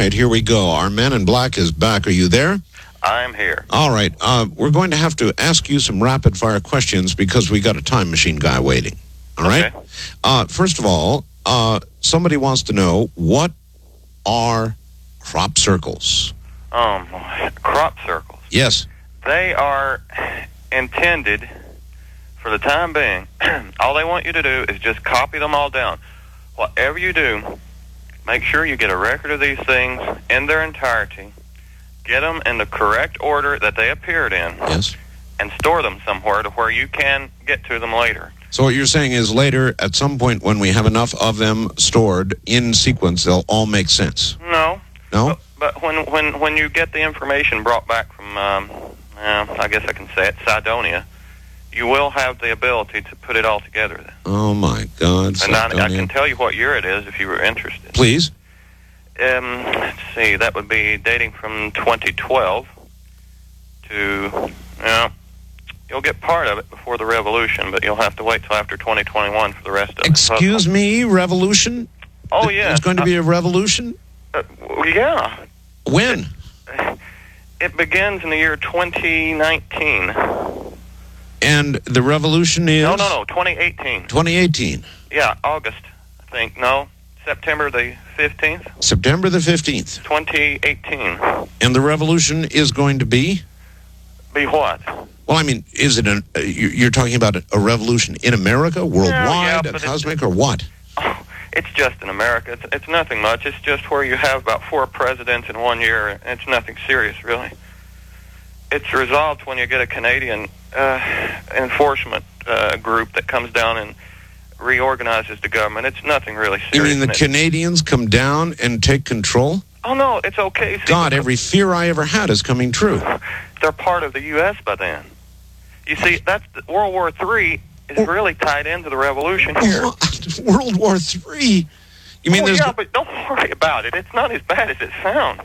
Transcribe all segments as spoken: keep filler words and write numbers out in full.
right, here we go. Our man in black is back. Are you there? I'm here. All right. Uh, we're going to have to ask you some rapid-fire questions because we got a time machine guy waiting. All right? Okay. Uh, first of all, uh, somebody wants to know, what are crop circles? Um, crop circles. Yes. They are intended, for the time being, all they want you to do is just copy them all down. Whatever you do, make sure you get a record of these things in their entirety, get them in the correct order that they appeared in, Yes. and store them somewhere to where you can get to them later. So what you're saying is later, at some point when we have enough of them stored in sequence, they'll all make sense. No. No? But, but when, when, when you get the information brought back from, um, uh, I guess I can say it, Cydonia, you will have the ability to put it all together then. Oh, my God. And I, I Cydonia. can tell you what year it is if you were interested. Please. Um, let's see, that would be dating from twenty twelve to, you know, you'll get part of it before the revolution, but you'll have to wait till after twenty twenty-one for the rest of it. Excuse me, revolution? Oh, yeah. There's going to be a revolution? Uh, well, yeah. When? It begins in the year twenty nineteen. And the revolution is? No, no, no, twenty eighteen. twenty eighteen. Yeah, August, I think. No, September the fifteenth. September the fifteenth. twenty eighteen. And the revolution is going to be? Be what? Well, I mean, is it an, uh, you- you're talking about a revolution in America, worldwide, yeah, a but it's- cosmic, or what? Oh, it's just in America. It's, it's nothing much. It's just where you have about four presidents in one year. It's nothing serious, really. It's resolved when you get a Canadian uh, enforcement uh, group that comes down and reorganizes the government. It's nothing really You serious. mean the And it- Canadians come down and take control? Oh, no, it's okay. See, God, every fear I ever had is coming true. they're part of the U S by then. You see, that's World War Three is really tied into the revolution here. World War Three? You mean oh, there's... yeah, but don't worry about it. It's not as bad as it sounds.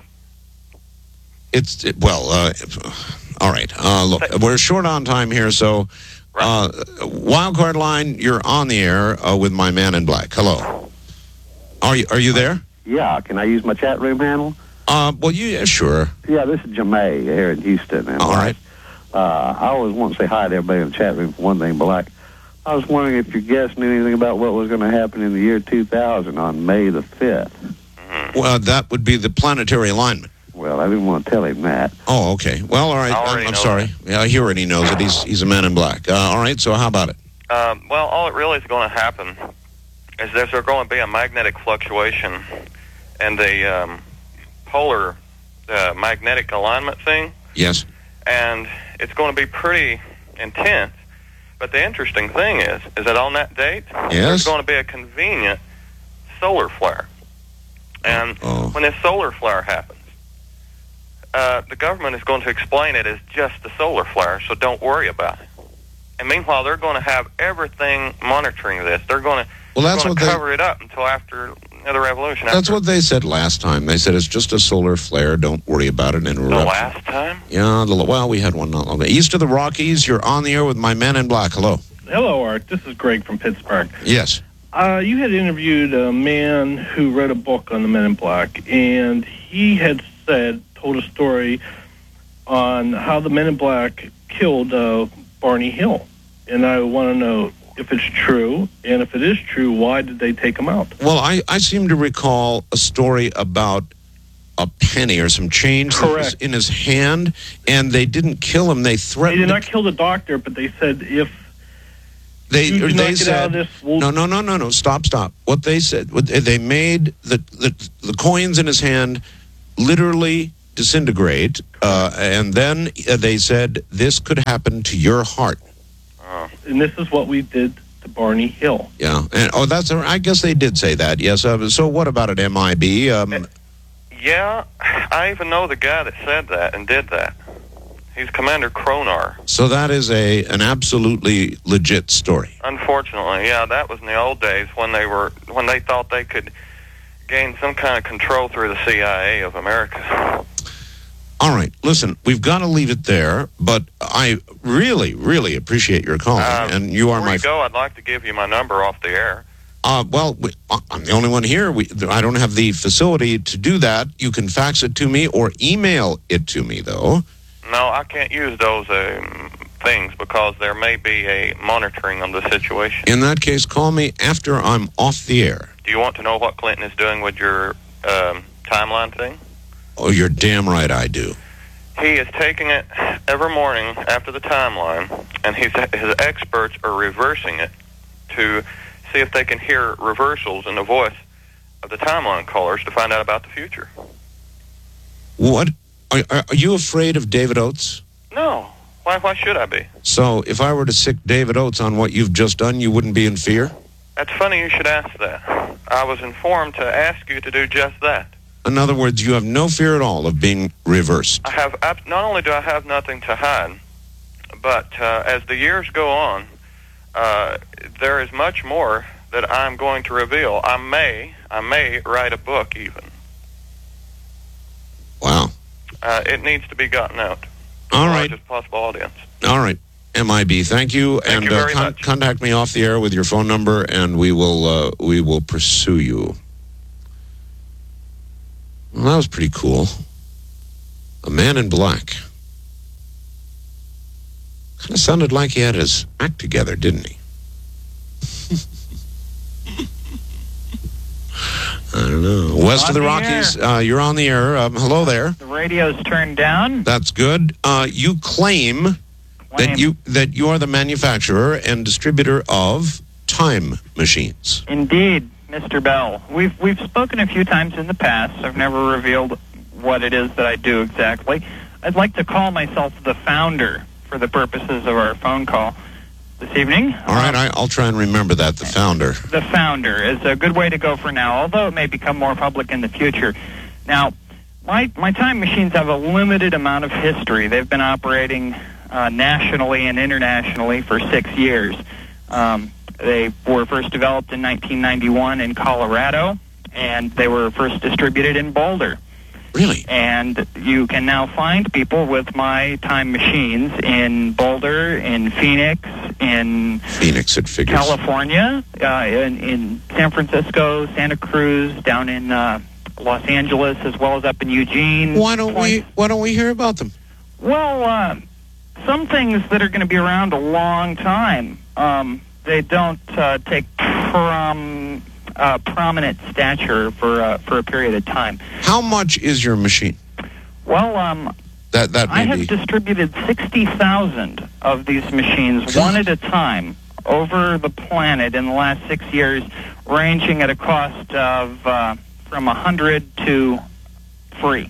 It's, it, well, uh, all right. Uh, look, we're short on time here, so uh, Wildcard Line, you're on the air uh, with my man in black. Hello. Are you, are you there? Yeah, can I use my chat room handle? Uh, well, you, yeah, sure. Yeah, this is Jamay here in Houston. And All right. Uh, I always want to say hi to everybody in the chat room for one thing, but like, I was wondering if your guest knew anything about what was going to happen in the year two thousand on May the fifth. Well, that would be the planetary alignment. Well, I didn't want to tell him that. Oh, okay. Well, all right. I I'm, already I'm know sorry. Yeah, he already knows it. He's he's a man in black. Uh, all right. So how about it? Um, well, all it really is going to happen is there's going to be a magnetic fluctuation and the um, polar uh, magnetic alignment thing, Yes. and it's going to be pretty intense. But the interesting thing is, is that on that date, Yes. there's going to be a convenient solar flare. And Oh. when this solar flare happens, uh, the government is going to explain it as just the solar flare, so don't worry about it. And meanwhile, they're going to have everything monitoring this. They're going to, Well, that's going what to they. cover it up until after the revolution. That's after what they said last time. They said it's just a solar flare. Don't worry about it. And the last time. Yeah. The, well, we had one not long ago. East of the Rockies. You're on the air with my man in black. Hello. Hello, Art. This is Greg from Pittsburgh. Yes. Uh, you had interviewed a man who wrote a book on the Men in Black, and he had said, told a story on how the Men in Black killed uh, Barney Hill. And I want to know if it's true, and if it is true, why did they take him out? Well, I, I seem to recall a story about a penny or some change that was Correct. in his hand, and they didn't kill him. They They threatened. did not to- kill the doctor, but they said if They you do they not get said out of this, we'll... no, no, no, no, no. Stop, stop. What they said, what, they made the, the the coins in his hand literally disintegrate, uh, and then uh, they said this could happen to your heart. Oh. And this is what we did to Barney Hill. Yeah, and oh, that's. I guess they did say that. Yes. Uh, so what about it, M I B? Um, Yeah, I even know the guy that said that and did that. He's Commander Kronar. so that is a an absolutely legit story. Unfortunately, yeah, that was in the old days when they were when they thought they could gain some kind of control through the C I A of America. All right, listen, we've got to leave it there, but I really, really appreciate your call, Uh, and you are before my. you go, I'd like to give you my number off the air. Uh, well, we, I'm the only one here. We, I don't have the facility to do that. You can fax it to me or email it to me, though. No, I can't use those um, things because there may be a monitoring of the situation. In that case, call me after I'm off the air. Do you want to know what Clinton is doing with your um, timeline thing? Oh, you're damn right I do. He is taking it every morning after the timeline, and he's, his experts are reversing it to see if they can hear reversals in the voice of the timeline callers to find out about the future. What? Are, are you afraid of David Oates? No. Why, why should I be? So if I were to sick David Oates on what you've just done, you wouldn't be in fear? That's funny you should ask that. I was informed to ask you to do just that. In other words, you have no fear at all of being reversed. I have. Not only do I have nothing to hide, but uh, as the years go on, uh, there is much more that I'm going to reveal. I may, I may write a book even. Wow. Uh, it needs to be gotten out. All to the right. largest possible audience. All right. M I B, thank you. Thank and you very uh, con- much. contact me off the air with your phone number, and we will uh, we will pursue you. Well, that was pretty cool. A man in black. Kind of sounded like he had his act together, didn't he? I don't know. West On of the, the Rockies, uh, you're on the air. Um, hello there. The radio's turned down. That's good. Uh, you claim, Claim. that you that you are the manufacturer and distributor of time machines. Indeed, Mister Bell. We've we've spoken a few times in the past. I've never revealed what it is that I do exactly. I'd like to call myself the founder for the purposes of our phone call this evening. All right, I, I'll try and remember that, the founder. The founder is a good way to go for now, although it may become more public in the future. Now, my my time machines have a limited amount of history. They've been operating uh, nationally and internationally for six years. Um, they were first developed in nineteen ninety-one in Colorado, and they were first distributed in Boulder. Really? And you can now find people with my time machines in Boulder, in Phoenix, in Phoenix, it figures. California, uh, in, in San Francisco, Santa Cruz, down in uh, Los Angeles, as well as up in Eugene. Why don't we Point- Why don't we hear about them? Well, uh, some things that are going to be around a long time. Um, they don't uh, take prom, uh, prominent stature for uh, for a period of time. How much is your machine? Well, um, That that I may have be. distributed sixty thousand of these machines, God. one at a time, over the planet in the last six years, ranging at a cost of uh, from one hundred to free.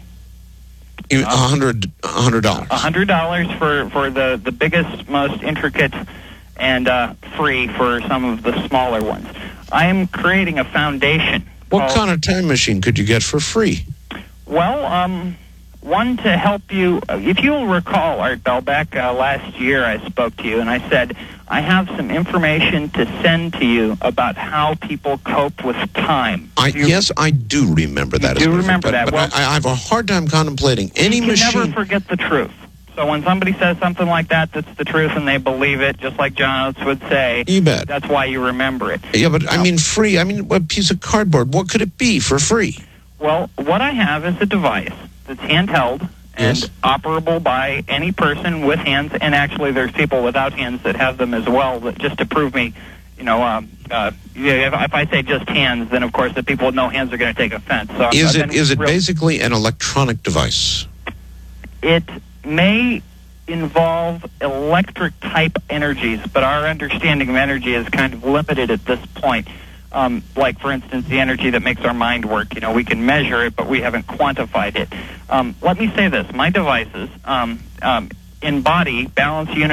A hundred a hundred dollars. one hundred dollars for, for the, the biggest, most intricate, and uh, free for some of the smaller ones. I am creating a foundation. What called- kind of time machine could you get for free? Well, um, one to help you. If you'll recall, Art Bell, back uh, last year I spoke to you and I said, I have some information to send to you about how people cope with time. I, Do you- yes, I do remember that. You as do a matter of remember fact, that. But, Well- but I, I have a hard time contemplating any You can machine. never forget the truth. So when somebody says something like that, that's the truth, and they believe it, just like John Oates would say, You bet. that's why you remember it. Yeah, but I Now- mean free. I mean, a piece of cardboard. What could it be for free? Well, what I have is a device that's handheld and Yes. operable by any person with hands, and actually there's people without hands that have them as well, that just to prove me, you know, um, uh, yeah, if, if I say just hands, then of course the people with no hands are going to take offense. So Is I've it been is it real- basically an electronic device? It may involve electric type energies, but our understanding of energy is kind of limited at this point. Um, like, for instance, the energy that makes our mind work. You know, we can measure it, but we haven't quantified it. Um, let me say this. My devices um, um, embody balance unit